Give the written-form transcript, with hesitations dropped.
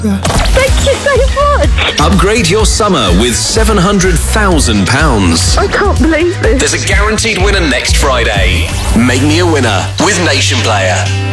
Thank you so much. Upgrade your summer with £700,000. I can't believe this. There's a guaranteed winner next Friday. Make me a winner with Nation Player.